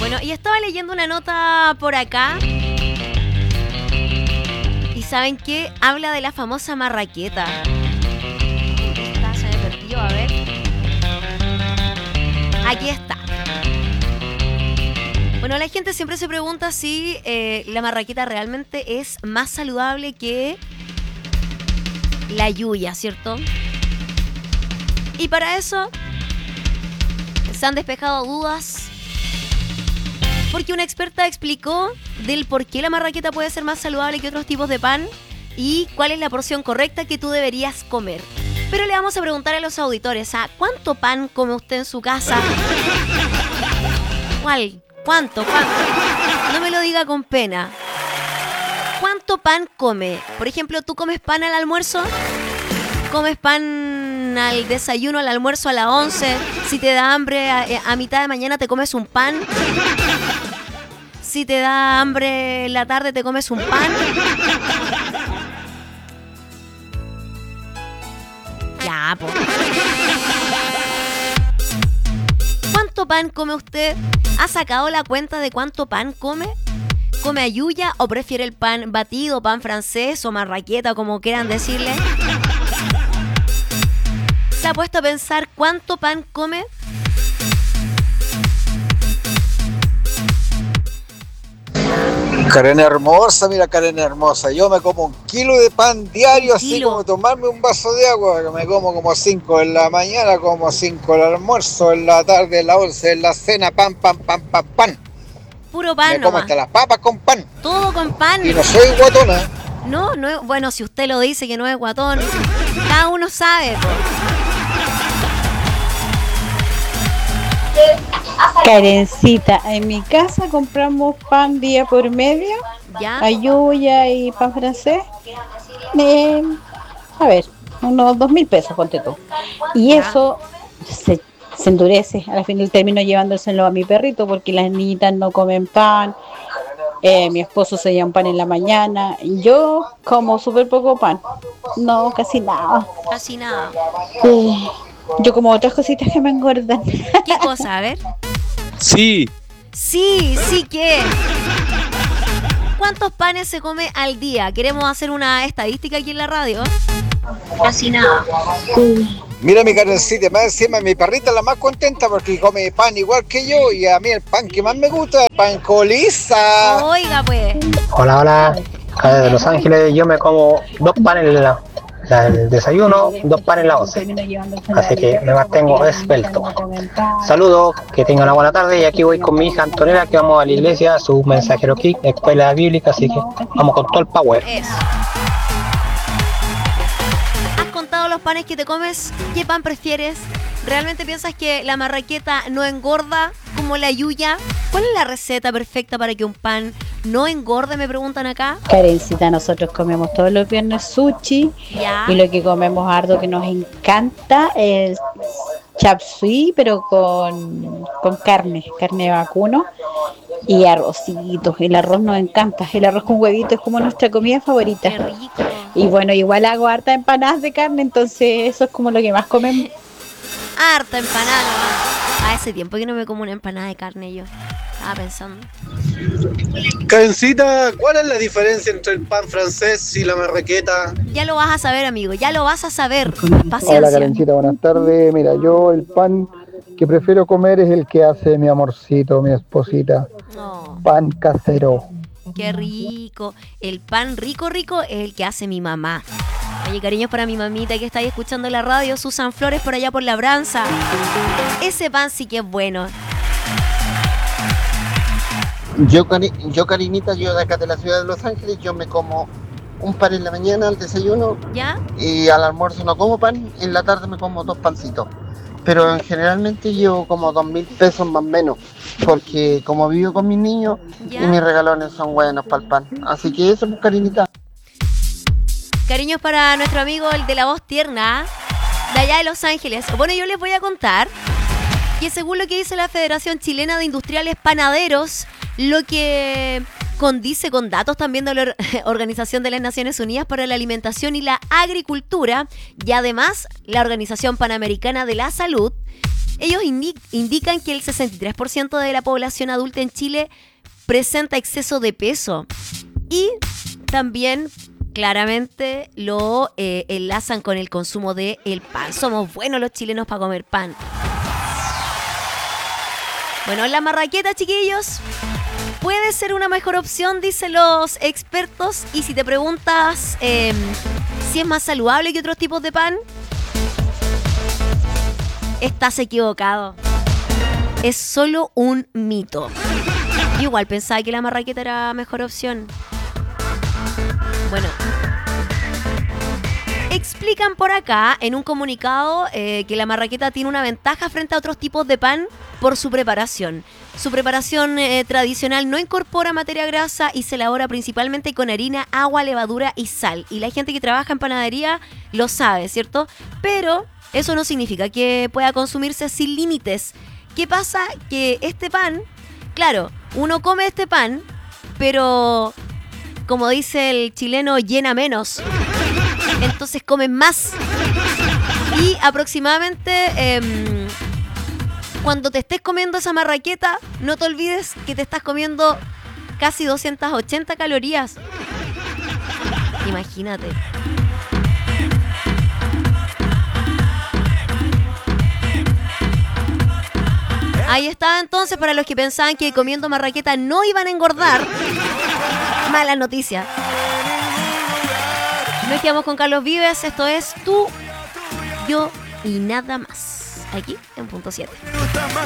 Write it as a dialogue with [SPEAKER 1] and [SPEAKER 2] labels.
[SPEAKER 1] Bueno, y estaba leyendo una nota por acá. ¿Y saben qué? Habla de la famosa marraqueta. Se me perdió, a ver. Aquí está. Bueno, la gente siempre se pregunta si la marraqueta realmente es más saludable que la yuya, ¿cierto? Y para eso se han despejado dudas, porque una experta explicó del por qué la marraqueta puede ser más saludable que otros tipos de pan y cuál es la porción correcta que tú deberías comer. Pero le vamos a preguntar a los auditores, ¿cuánto pan come usted en su casa? ¿Cuál? ¿Cuánto? No me lo diga con pena. ¿Cuánto pan come? Por ejemplo, ¿tú comes pan al almuerzo? ¿Comes pan al desayuno, al almuerzo, a las 11? Si te da hambre a mitad de mañana, ¿te comes un pan? Si te da hambre en la tarde, ¿te comes un pan? Ya, po. ¿Cuánto pan come usted? ¿Ha sacado la cuenta de cuánto pan come? ¿Come ayuya o prefiere el pan batido, pan francés o marraqueta, como quieran decirle? ¿Se ha puesto a pensar cuánto pan come?
[SPEAKER 2] Karen hermosa, mira Karen hermosa, yo me como 1 kilo de pan diario, así como tomarme un vaso de agua, que me como 5 en la mañana, como 5 el almuerzo, en la tarde, en la 11, en la cena, pan.
[SPEAKER 1] Puro pan,
[SPEAKER 2] me como hasta las papas con pan.
[SPEAKER 1] Todo con pan.
[SPEAKER 2] Y no soy guatona.
[SPEAKER 1] No, bueno, si usted lo dice que no es guatón, cada uno sabe, po.
[SPEAKER 3] Karencita, en mi casa compramos pan día por medio,
[SPEAKER 1] ¿ya?
[SPEAKER 3] ayuya y pan francés. A ver, unos 2.000 pesos, ponte tú. Y
[SPEAKER 1] ¿ya?
[SPEAKER 3] eso se endurece. Al final termino llevándoselo a mi perrito porque las niñitas no comen pan. Mi esposo se lleva un pan en la mañana. Yo como súper poco pan. No, casi nada.
[SPEAKER 1] Casi nada.
[SPEAKER 3] Yo como otras cositas que me engordan.
[SPEAKER 1] ¿Qué cosa? A ver.
[SPEAKER 4] Sí.
[SPEAKER 1] Sí, ¿qué? ¿Cuántos panes se come al día? Queremos hacer una estadística aquí en la radio. Casi nada.
[SPEAKER 2] Mira mi Karencita, más encima mi perrita es la más contenta porque come pan igual que yo, y a mí el pan que más me gusta es el pan con lisa.
[SPEAKER 1] Oiga, pues.
[SPEAKER 5] Hola, acá desde Los Ángeles yo me como 2 panes el desayuno, 2 panes en la 11, así que me mantengo esbelto. Saludos, que tengan una buena tarde, y aquí voy con mi hija Antonella, que vamos a la iglesia, a su mensajero Kick, escuela bíblica, así que vamos con todo el power.
[SPEAKER 1] Eso. ¿Has contado los panes que te comes? ¿Qué pan prefieres? ¿Realmente piensas que la marraqueta no engorda como la yuya? ¿Cuál es la receta perfecta para que un pan no engorde? Me preguntan acá.
[SPEAKER 3] Karencita, nosotros comemos todos los viernes sushi.
[SPEAKER 1] ¿Ya?
[SPEAKER 3] Y lo que comemos harto que nos encanta es chap suey, pero con carne vacuno y arrocito. El arroz nos encanta. El arroz con huevito es como nuestra comida favorita.
[SPEAKER 1] Qué rico.
[SPEAKER 3] Y bueno, igual hago harta empanadas de carne, entonces eso es como lo que más comemos.
[SPEAKER 1] Harta empanada. Hace tiempo que no me como una empanada de carne yo. Estaba pensando.
[SPEAKER 4] Karencita, ¿cuál es la diferencia entre el pan francés y la marraqueta?
[SPEAKER 1] Ya lo vas a saber, amigo. Ya lo vas a saber. Paciencia.
[SPEAKER 6] Hola Karencita, buenas tardes. Mira, yo el pan que prefiero comer es el que hace mi amorcito, mi esposita.
[SPEAKER 1] Oh,
[SPEAKER 6] Pan casero.
[SPEAKER 1] qué rico. El pan rico es el que hace mi mamá. Oye, cariños para mi mamita que está ahí escuchando la radio, Susan Flores por allá por Labranza. Ese pan sí que es bueno.
[SPEAKER 7] Yo Karinita, yo de acá de la ciudad de Los Ángeles, yo me como un pan en la mañana al desayuno,
[SPEAKER 1] ¿Ya?
[SPEAKER 7] y al almuerzo no como pan, y en la tarde me como 2 pancitos. Pero generalmente yo como 2.000 pesos más o menos, porque como vivo con mis niños,
[SPEAKER 1] ¿Ya?
[SPEAKER 7] y mis regalones son buenos para el pan. Así que eso, pues, Karinita.
[SPEAKER 1] Cariños para nuestro amigo, el de la voz tierna, de allá de Los Ángeles. Bueno, yo les voy a contar que según lo que dice la Federación Chilena de Industriales Panaderos, lo que condice con datos también de la Organización de las Naciones Unidas para la Alimentación y la Agricultura, y además la Organización Panamericana de la Salud, Ellos indican que el 63% de la población adulta en Chile presenta exceso de peso y también claramente lo enlazan con el consumo del pan. Somos buenos los chilenos para comer pan. Bueno, la marraqueta, chiquillos, puede ser una mejor opción, dicen los expertos. Y si te preguntas si es más saludable que otros tipos de pan, estás equivocado. Es solo un mito. Yo igual pensaba que la marraqueta era mejor opción. Bueno, explican por acá en un comunicado que la marraqueta tiene una ventaja frente a otros tipos de pan por su preparación. Su preparación tradicional no incorpora materia grasa y se elabora principalmente con harina, agua, levadura y sal. Y la gente que trabaja en panadería lo sabe, ¿cierto? Pero eso no significa que pueda consumirse sin límites. ¿Qué pasa? Que este pan, claro, uno come este pan, pero como dice el chileno, llena menos. Entonces comen más. Y aproximadamente cuando te estés comiendo esa marraqueta, no te olvides que te estás comiendo casi 280 calorías. Imagínate. Ahí estaba entonces para los que pensaban que comiendo marraqueta no iban a engordar. Mala noticia. Nos quedamos con Carlos Vives. Esto es Tú, Yo y Nada Más. Aquí en Punto 7.